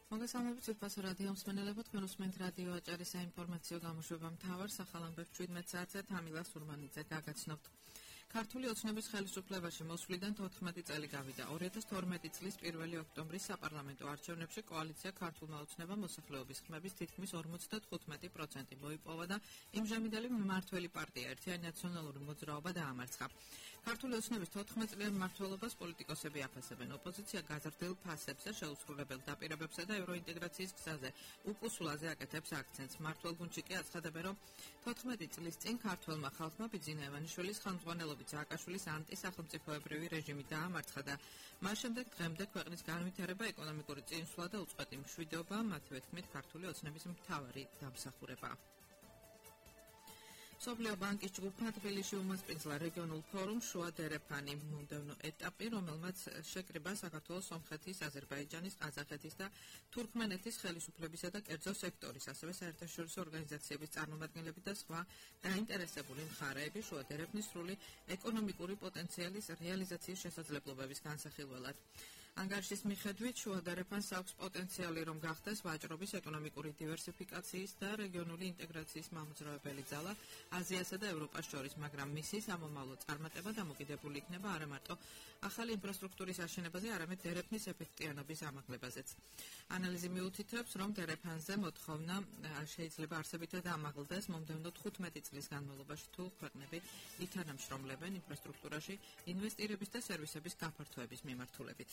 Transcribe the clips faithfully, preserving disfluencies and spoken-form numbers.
მოგესალმებით უფასო რადიო მსმენელებო, თქვენ უსმენთ რადიო აჭარის საინფორმაციო გამოშვება მთავარ სახალამბებს შვიდმეტ საათზე თამილა სურმანიძე გაგაცნობთ. ქართული ოცნების ხელისუფლებაში მოსვლიდან თოთხმეტი წელი გავიდა. ორი ათას თორმეტი წლის პირველი ოქტომბრის საპარლამენტო არჩევნებში კოალიცია ქართულმა ოცნებამ მოსახლეობის ხმების თითქმის ორმოცდათხუთმეტი პროცენტი მოიპოვა და იმჟამიდელი მმართველი პარტია ერთიანი ნაციონალური მოძრაობა დაამარცხა. ქართული ოცნების თოთხმეტ წლიან მმართველობას პოლიტიკოსები აფასებენ. ოპოზიცია გაზრდილ ფასებზე, შეუცვლილებელ დაპირებებსა და ევროინტეგრაციის გზაზე უპუსულაზე აკეთებს აქცენტს. მმართველ გუნდში კი აცხადებენ, რომ თოთხმეტი წლის წინ ქართველმა ხალხმა ბიძინა ივანიშვილის ხელმძღვანელობით სააკაშვილის ანტისახელმწიფოებრივი რეჟიმი დაამარცხა და მას შემდეგ დღემდე ქვეყნის განვითარება, ეკონომიკური წინსვლა და უწყვეტი მშვიდობა მათივე თქმით ქართული ოცნების მთავარი დამსახურებაა. მსოფლიო ბანკის ჯგუფმა თბილისში უმასპინძლა რეგიონულ ფორუმს შუა დერეფანი მომდევნო ეტაპი, რომელმაც შეკრიბა საქართველოს, სომხეთის, აზერბაიჯანის, ყაზახეთის და თურქმენეთის ხელისუფლებისა და კერძო სექტორის, ასევე საერთაშორისო ორგანიზაციების წარმომადგენლები და სხვა დაინტერესებული მხარეები შუა დერეფნის სრული ეკონომიკური პოტენციალის რეალიზაციის შესაძლებლობების განსახილველად. ანგარიშის მიხედვით შუა დერეფანს აქვს პოტენციალი, რომ გახდეს ვაჭრობის, ეკონომიკური დივერსიფიკაციის და რეგიონული ინტეგრაციის მამოძრავებელი ძალა აზიასა და ევროპას შორის, მაგრამ მისი სამომავლო წარმატება დამოკიდებული იქნება არა მარტო ახალი ინფრასტრუქტურის აშენებაზე, არამედ დერეფნის ეფექტიანობის ამაღლებაზეც. ანალიზი მიუთითებს, რომ დერეფანზე მოთხოვნა შეიძლება არსებითად ამაღლდეს მომდევნო თხუთმეტი წლის განმავლობაში, თუ ქვეყნები ითანამშრომლებენ ინფრასტრუქტურაში ინვესტირების და სერვისების გაფართოების მიმართულებით.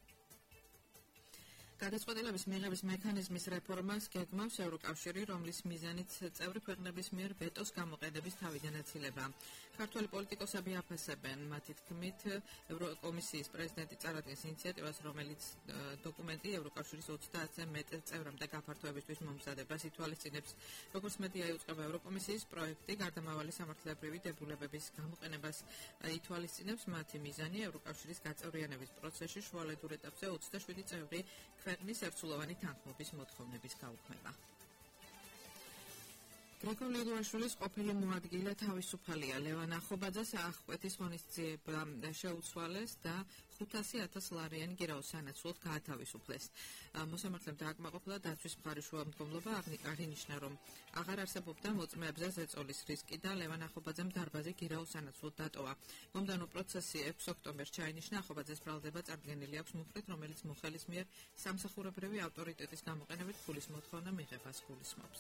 გადაწყვეტილების მიღების მექანიზმის რეფორმას გეგმავს ევროკავშირი, რომლის მიზანიც წევრი ქვეყნების მიერ ვეტოს გამოყენების თავიდან აცილება. ქართველი პოლიტიკოსები აფასებენ, მათი თქმით, ევროკომისიის პრეზიდენტი წარადგენს ინიციატივას, რომელიც დოკუმენტი ევროკავშირის ოცდაათზე მეტ წევრამდე გაფართოებისთვის მომზადებას ითვალისწინებს. როგორც მედია იუწყება, ევროკომისიის პროექტი გარდამავალი სამართლებრივი დებულებების გამოყენებას ითვალისწინებს. მათი მიზანი ევროკავშირის გაწევრიანების პროცესში შუალედურ ეტაპზე ოცდაშვიდი წევრი ქვეყნის ერთსულოვანი თანხმობის მოთხოვნების გაუქმება. გრიგოლ ლიგვაშვილის ყოფილი მოადგილე თავისუფალია. ლევან ახობაძეს აღკვეთის ღონისძიება შეუცვალეს და ხუთასი ათას ლარიანი გირაოს სანაცვლოდ გაათავისუფლეს. მოსამართლემ დააკმაყოფილა დაცვის მხარის შუამდგომლობა, აღნიშნა, რომ აღარ არსებობდა მოწმეებზე ზეწოლის რისკი და ლევან ახობაძემ დარბაზი გირაოს სანაცვლოდ დატოვა. მომდევნო პროცესი ექვსი ოქტომბერს ჩაინიშნა, ახობაძეს ბრალდება წარდგენილი აქვს მუხლით, რომელიც მოხელის მიერ სამსახურებრივი ავტორიტეტის გამოყენებით ფულის მოთხოვნა მიღებას გულისხმობს.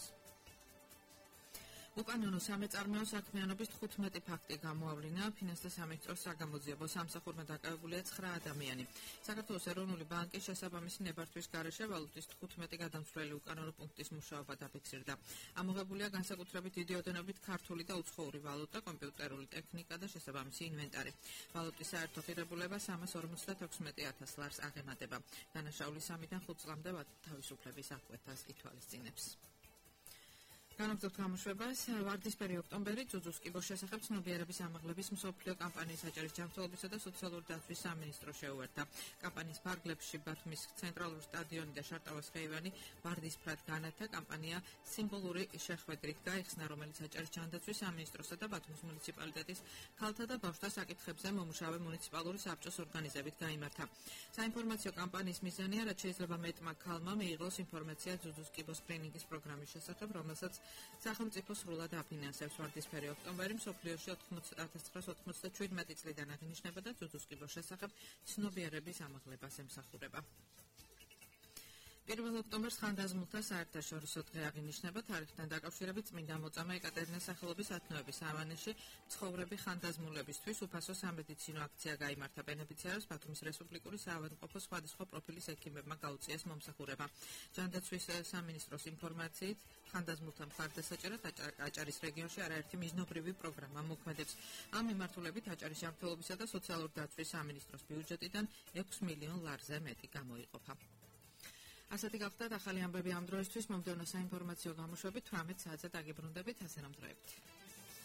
უკანონო სამეწარმეო საქმიანობის თხუთმეტი ფაქტი გამოავლინა. ფინანსთა სამინისტროს საგამოძიებო სამსახურმა დაკავებულია ცხრა ადამიანი. საქართველოს ეროვნული ბანკის შესაბამისი ნებართვის გარეშე ვალუტის თხუთმეტი გადამცვლელი უკანონო პუნქტის მუშაობა დაფიქსირდა. ამოღებულია განსაკუთრებით დიდი ოდენობით ქართული და უცხოური ვალუტა, კომპიუტერული ტექნიკა და შესაბამისი ინვენტარი. ვალუტის საერთო ღირებულება სამას ორმოცდათექვსმეტი ათას ლარს აღემატება. დანაშაული სამიდან ხუთ წლამდე თავისუფლების აღკვეთას ითვალისწინებს. განაგრძობთ გამოშვებას. ვარდისფერი ოქტომბერი ძუძუს კიბოს შესახებ ცნობიერების ამაღლების მსოფლიო კამპანიის აჭარის ჯანმრთელობისა და სოციალური დაცვის სამინისტრო შეუერთდა. კამპანიის ფარგლებში ბათუმის ცენტრალური სტადიონი და შარტავას ხეივანი ვარდისფრად განათა. კამპანია სიმბოლური შეხვედრით გაიხსნა, რომელიც აჭარის ჯანდაცვის სამინისტროსა და ბათუმის მუნიციპალიტეტის ქალთა და ბავშვთა საკითხებზე მომუშავე მუნიციპალური საბჭოს ორგანიზებით გაიმართა. საინფორმაციო კამპანიის მიზანია, რაც შეიძლება მეტმა ქალმა მიიღოს ინფორმაცია ძუძუს კიბოს სკრინინგის პროგრამის შესახებ, რომელსაც სახელმწიფო სრულად აფინანსებს. ვარდისფერი ოქტომბერი მსოფლიოში ათას ცხრაას ოთხმოცდაშვიდმეტი წლიდან აღინიშნება და ძუძუს კიბოს შესახებ ცნობიერების ამაღლებას ემსახურება. პირველ ოქტომბერს ხანდაზმულთა საერთაშორისო დღე აღინიშნება. თარიღთან დაკავშირებით წმინდა მოწამე ეკატერინეს სახელობის ათნოების ავანეში ცხოვრები ხანდაზმულებისთვის უფასო სამედიცინო აქცია გაიმართა. ბენეფიციარებს ბათუმის რესპუბლიკური საავადმყოფოს სხვადასხვა პროფილის ექიმებმა გაუწიეს მომსახურება. ჯანდაცვის სამინისტროს ინფორმაციით, ხანდაზმულთა მხარდასაჭერად აჭარის რეგიონში არაერთი მიზნობრივი პროგრამა მოქმედებს. ამ მიმართულებით აჭარის ჯანმრთელობისა და სოციალური დაცვის სამინისტროს ბიუჯეტიდან ექვს მილიონ ლარზე მეტი გამოიყოფა. ასეთი გახდათ ახალი ამბები ამ დროისთვის. მომდევნო საინფორმაციო გამოშვებით თვრამეტ საათზე დაგიბრუნდებით. ასე რომ დროებით.